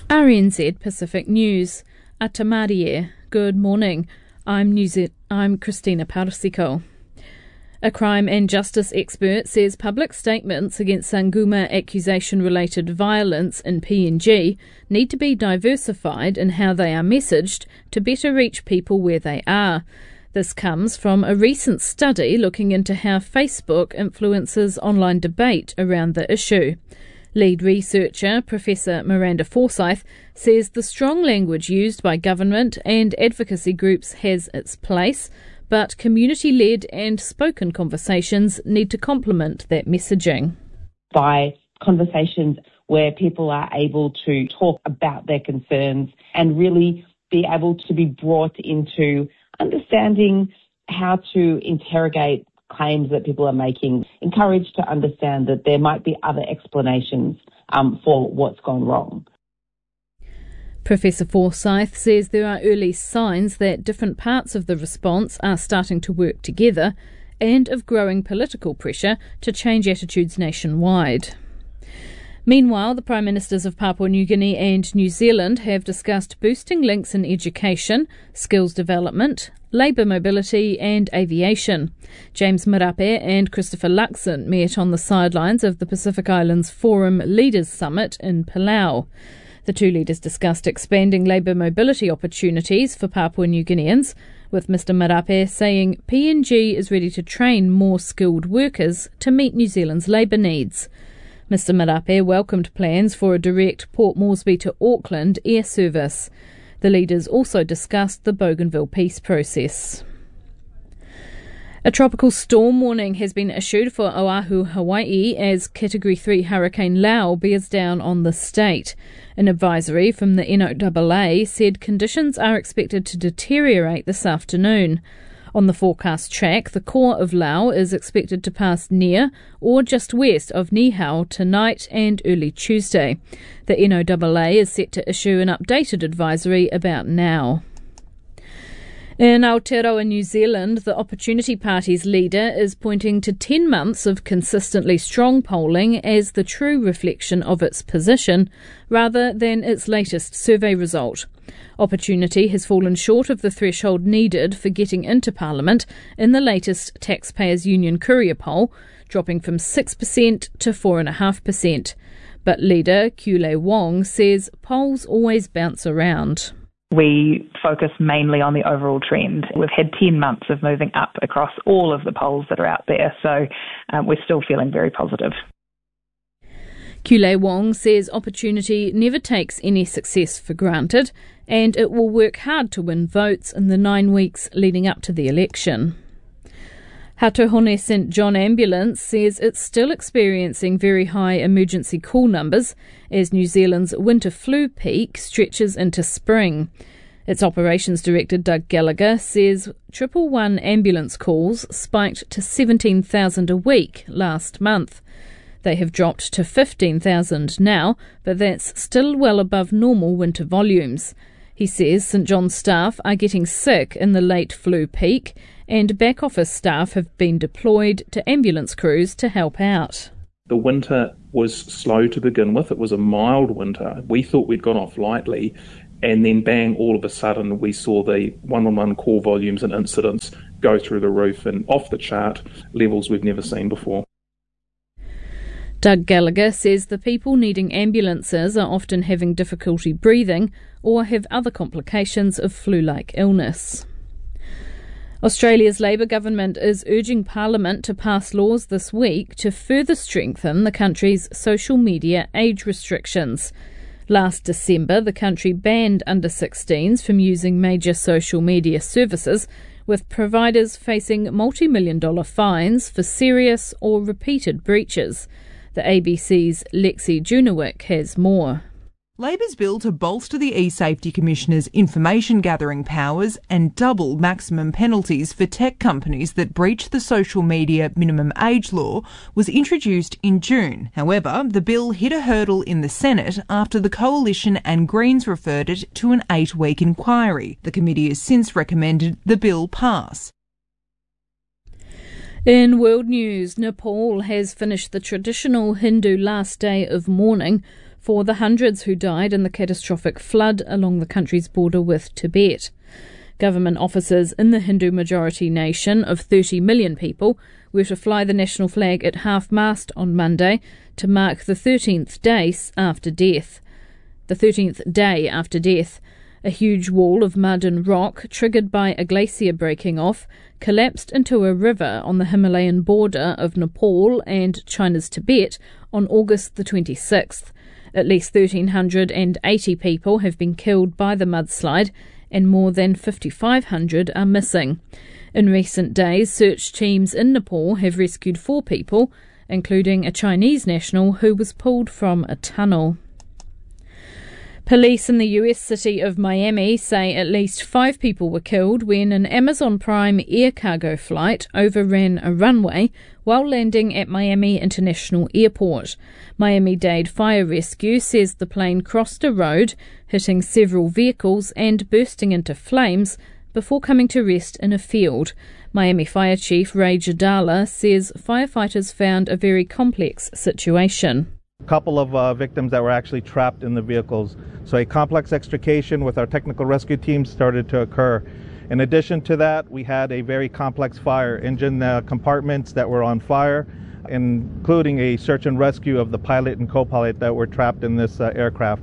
RNZ Pacific News. Atamarie. Good morning. I'm Christina Parsiko. A crime and justice expert says public statements against Sanguma accusation-related violence in PNG need to be diversified in how they are messaged to better reach people where they are. This comes from a recent study looking into how Facebook influences online debate around the issue. Lead researcher Professor Miranda Forsyth says the strong language used by government and advocacy groups has its place, but community-led and spoken conversations need to complement that messaging. By conversations where people are able to talk about their concerns and really be able to be brought into understanding how to interrogate claims that people are making, encouraged to understand that there might be other explanations for what's gone wrong. Professor Forsyth says there are early signs that different parts of the response are starting to work together and of growing political pressure to change attitudes nationwide. Meanwhile, the Prime Ministers of Papua New Guinea and New Zealand have discussed boosting links in education, skills development, labour mobility and aviation. James Marape and Christopher Luxon met on the sidelines of the Pacific Islands Forum Leaders Summit in Palau. The two leaders discussed expanding labour mobility opportunities for Papua New Guineans, with Mr Marape saying PNG is ready to train more skilled workers to meet New Zealand's labour needs. Mr Marape welcomed plans for a direct Port Moresby to Auckland air service. The leaders also discussed the Bougainville peace process. A tropical storm warning has been issued for Oahu, Hawaii, as Category 3 Hurricane Lau bears down on the state. An advisory from the NOAA said conditions are expected to deteriorate this afternoon. On the forecast track, the core of Lau is expected to pass near or just west of Nihau tonight and early Tuesday. The NOAA is set to issue an updated advisory about now. In Aotearoa, New Zealand, the Opportunity Party's leader is pointing to 10 months of consistently strong polling as the true reflection of its position, rather than its latest survey result. Opportunity has fallen short of the threshold needed for getting into Parliament in the latest Taxpayers Union Courier poll, dropping from 6% to 4.5%. But leader Kule Wong says polls always bounce around. We focus mainly on the overall trend. We've had 10 months of moving up across all of the polls that are out there, so we're still feeling very positive. Kule Wong says Opportunity never takes any success for granted, and it will work hard to win votes in the 9 weeks leading up to the election. Hatuhone St John Ambulance says it's still experiencing very high emergency call numbers as New Zealand's winter flu peak stretches into spring. Its operations director Doug Gallagher says 111 ambulance calls spiked to 17,000 a week last month. They have dropped to 15,000 now, but that's still well above normal winter volumes. He says St John's staff are getting sick in the late flu peak, and back office staff have been deployed to ambulance crews to help out. The winter was slow to begin with. It was a mild winter. We thought we'd gone off lightly, and then bang, all of a sudden we saw the 111 call volumes and incidents go through the roof and off the chart levels we've never seen before. Doug Gallagher says the people needing ambulances are often having difficulty breathing or have other complications of flu-like illness. Australia's Labor government is urging Parliament to pass laws this week to further strengthen the country's social media age restrictions. Last December, the country banned under-16s from using major social media services, with providers facing multi-million-dollar fines for serious or repeated breaches. The ABC's Lexi Junowick has more. Labor's bill to bolster the eSafety Commissioner's information-gathering powers and double maximum penalties for tech companies that breach the social media minimum age law was introduced in June. However, the bill hit a hurdle in the Senate after the Coalition and Greens referred it to an 8-week inquiry. The committee has since recommended the bill pass. In world news, Nepal has finished the traditional Hindu last day of mourning for the hundreds who died in the catastrophic flood along the country's border with Tibet. Government officers in the Hindu-majority nation of 30 million people were to fly the national flag at half-mast on Monday to mark the 13th day after death. A huge wall of mud and rock, triggered by a glacier breaking off, collapsed into a river on the Himalayan border of Nepal and China's Tibet on August the 26th. At least 1,380 people have been killed by the mudslide, and more than 5,500 are missing. In recent days, search teams in Nepal have rescued 4 people, including a Chinese national who was pulled from a tunnel. Police in the US city of Miami say at least 5 people were killed when an Amazon Prime air cargo flight overran a runway while landing at Miami International Airport. Miami-Dade Fire Rescue says the plane crossed a road, hitting several vehicles and bursting into flames before coming to rest in a field. Miami Fire Chief Ray Jadala says firefighters found a very complex situation. A couple of victims that were actually trapped in the vehicles. So a complex extrication with our technical rescue team started to occur. In addition to that, we had a very complex fire, engine compartments that were on fire, including a search and rescue of the pilot and co-pilot that were trapped in this aircraft.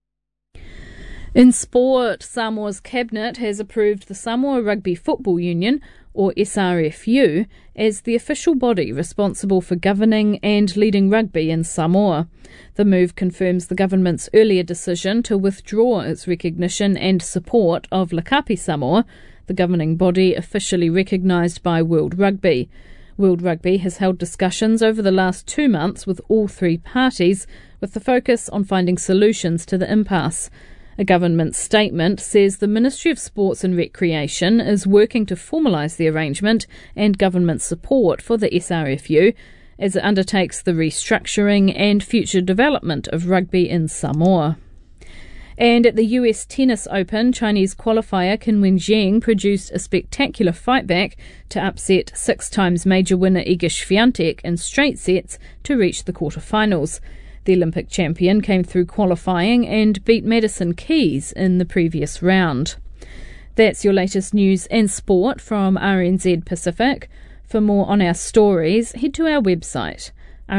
In sport, Samoa's cabinet has approved the Samoa Rugby Football Union, or SRFU, as the official body responsible for governing and leading rugby in Samoa. The move confirms the government's earlier decision to withdraw its recognition and support of Lakapi Samoa, the governing body officially recognised by World Rugby. World Rugby has held discussions over the last 2 months with all 3 parties, with the focus on finding solutions to the impasse. A government statement says the Ministry of Sports and Recreation is working to formalise the arrangement and government support for the SRFU as it undertakes the restructuring and future development of rugby in Samoa. And at the US Tennis Open, Chinese qualifier Qin Wenjing produced a spectacular fightback to upset 6-times major winner Iga Swiatek in straight sets to reach the quarterfinals. The Olympic champion came through qualifying and beat Madison Keys in the previous round. That's your latest news and sport from RNZ Pacific. For more on our stories, head to our website,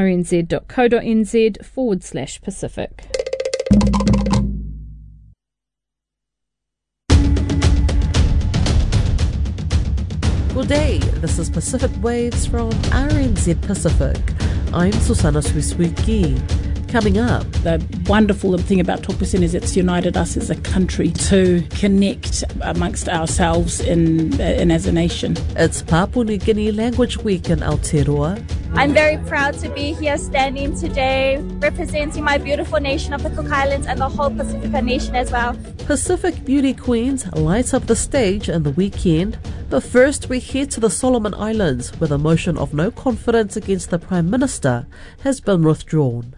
rnz.co.nz/Pacific. Good day, this is Pacific Waves from RNZ Pacific. I'm Susana Suiswiki. Coming up, the wonderful thing about Taupusin is it's united us as a country to connect amongst ourselves and as a nation. It's Papua New Guinea Language Week in Aotearoa. I'm very proud to be here standing today, representing my beautiful nation of the Cook Islands and the whole Pacifica nation as well. Pacific Beauty Queens light up the stage in the weekend. But first we head to the Solomon Islands, where the motion of no confidence against the Prime Minister has been withdrawn.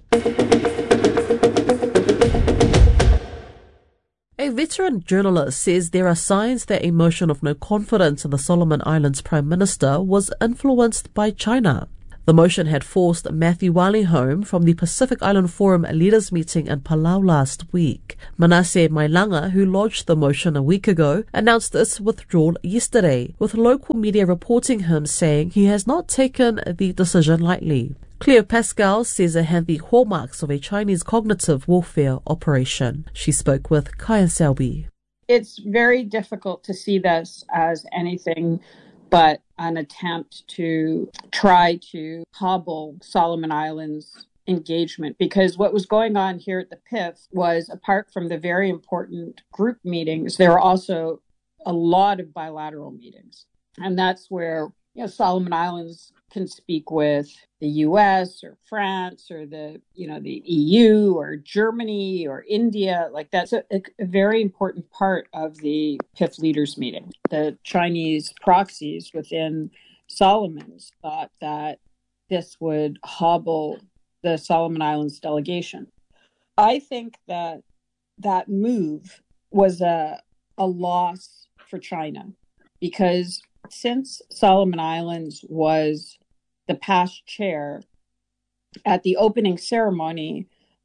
A veteran journalist says there are signs that a motion of no confidence in the Solomon Islands Prime Minister was influenced by China. The motion had forced Matthew Wali home from the Pacific Island Forum leaders meeting in Palau last week. Manasseh Mailanga, who lodged the motion a week ago, announced its withdrawal yesterday, with local media reporting him saying he has not taken the decision lightly. Cleo Pascal says it had the hallmarks of a Chinese cognitive warfare operation. She spoke with Kaya Selby. It's very difficult to see this as anything but an attempt to try to hobble Solomon Islands engagement, because what was going on here at the PIF was, apart from the very important group meetings, there were also a lot of bilateral meetings. And that's where, Solomon Islands can speak with the US or France or the EU or Germany or India. Like, that's a very important part of the PIF leaders meeting. The Chinese proxies within Solomons thought that this would hobble the Solomon Islands delegation. I think that move was a loss for China, because since Solomon Islands was the past chair, at the opening ceremony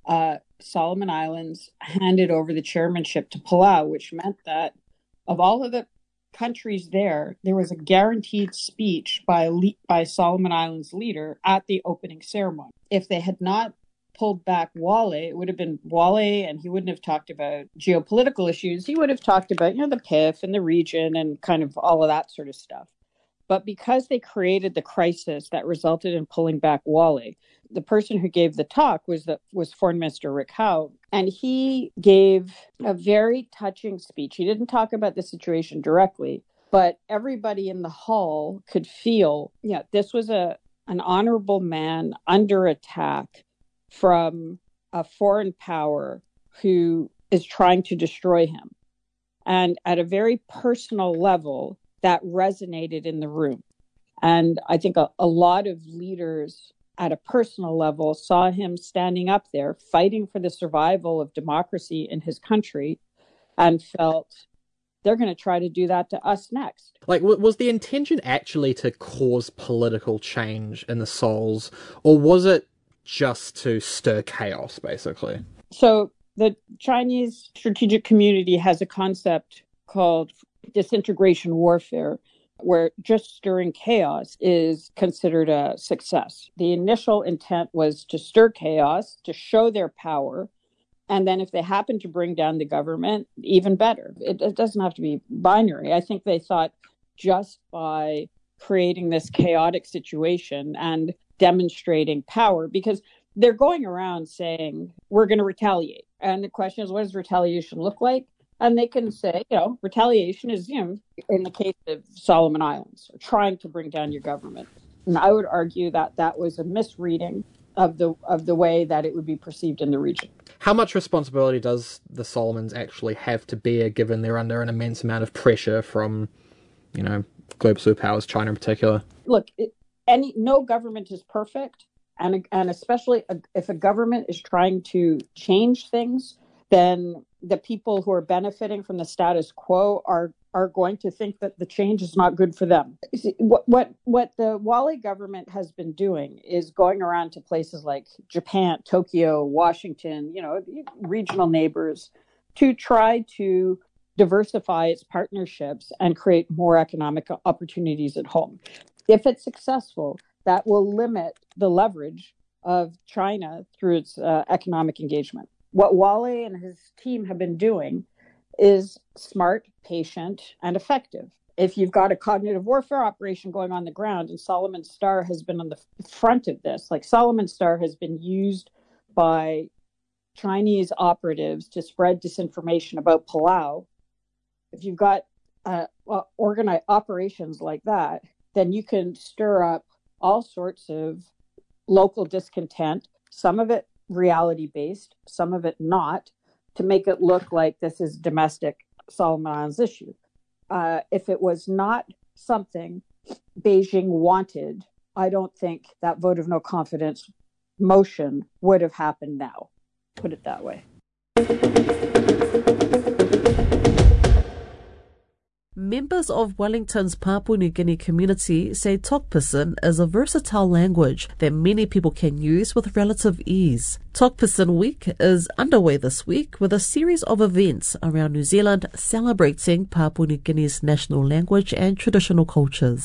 Solomon Islands handed over the chairmanship to Palau, which meant that of all of the countries there was a guaranteed speech by Solomon Islands leader at the opening ceremony. If they had not pulled back Wale, it would have been Wale, and he wouldn't have talked about geopolitical issues. He would have talked about, the PIF and the region and kind of all of that sort of stuff. But because they created the crisis that resulted in pulling back Wale, the person who gave the talk was Foreign Minister Rick Howe, and he gave a very touching speech. He didn't talk about the situation directly, but everybody in the hall could feel, this was an honorable man under attack from a foreign power who is trying to destroy him. And at a very personal level, that resonated in the room. And I think a lot of leaders at a personal level saw him standing up there fighting for the survival of democracy in his country and felt they're going to try to do that to us next. Like, was the intention actually to cause political change in the Sols, or was it just to stir chaos, basically? So the Chinese strategic community has a concept called disintegration warfare, where just stirring chaos is considered a success. The initial intent was to stir chaos, to show their power, and then if they happen to bring down the government, even better. It doesn't have to be binary. I think they thought just by creating this chaotic situation and demonstrating power, because they're going around saying, we're going to retaliate. And the question is, what does retaliation look like? And they can say, retaliation is, in the case of Solomon Islands, trying to bring down your government. And I would argue that that was a misreading of the way that it would be perceived in the region. How much responsibility does the Solomons actually have to bear, given they're under an immense amount of pressure from, global superpowers, China in particular? Look, no government is perfect. And especially if a government is trying to change things, then the people who are benefiting from the status quo are going to think that the change is not good for them. See, what the Wale government has been doing is going around to places like Japan, Tokyo, Washington, regional neighbors, to try to diversify its partnerships and create more economic opportunities at home. If it's successful, that will limit the leverage of China through its economic engagement. What Wale and his team have been doing is smart, patient, and effective. If you've got a cognitive warfare operation going on the ground, and Solomon Star has been on the front of this, like Solomon Star has been used by Chinese operatives to spread disinformation about Palau. If you've got organized operations like that, then you can stir up all sorts of local discontent, some of it reality-based, some of it not, to make it look like this is domestic Solomon Islands issue. If it was not something Beijing wanted, I don't think that vote of no confidence motion would have happened now. Put it that way. Members of Wellington's Papua New Guinea community say Tok Pisin is a versatile language that many people can use with relative ease. Tok Pisin Week is underway this week with a series of events around New Zealand celebrating Papua New Guinea's national language and traditional cultures.